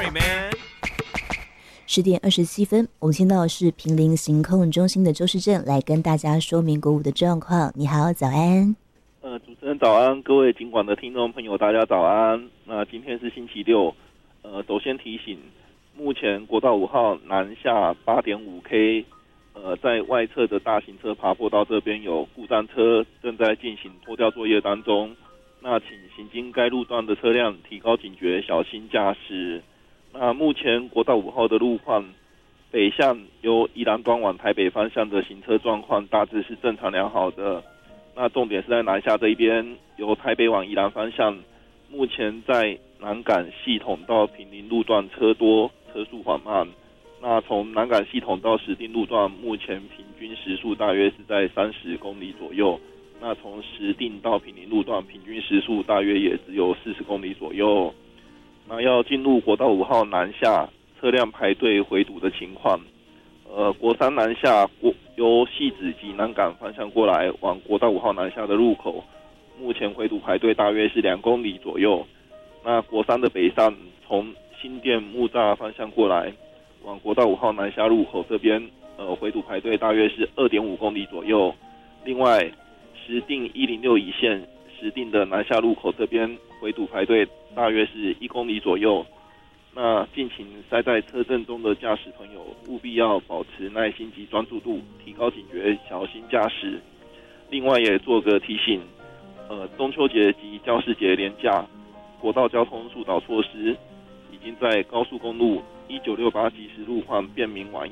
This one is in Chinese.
Sorry, man. 10:27，我们听到的是坪林行控中心的周世正来跟大家说明国五的状况。你好，早安。 主持人早安，各位警广的听众朋友，大家早安。那今天是星期六，首先提醒，目前国道5号南下 8.5K，在外侧的大型车爬坡道这边有故障车正在进行拖吊作业当中。那请行经该路段的车辆提高警觉，小心驾驶。那目前国道5号的路况，北向由宜兰端往台北方向的行车状况大致是正常良好的。那重点是在南下这一边，由台北往宜兰方向，目前在南港系统到坪林路段车多，车速缓慢。那从南港系统到石碇路段，目前平均时速大约是在30公里左右。那从石碇到坪林路段，平均时速大约也只有40公里左右。那要进入国道5号南下，车辆排队回堵的情况。国三南下由汐止及南港方向过来往国道5号南下的入口，目前回堵排队大约是2公里左右。那国三的北上从新店木栅方向过来往国道5号南下入口这边，回堵排队大约是2.5公里左右。另外，石碇106一线石碇的南下入口这边回堵排队大约是1公里左右。那敬请塞在车阵中的驾驶朋友务必要保持耐心及专注度，提高警觉，小心驾驶。另外也做个提醒，中秋节及教师节连假，国道交通疏导措施已经在高速公路1968即时路况便民晚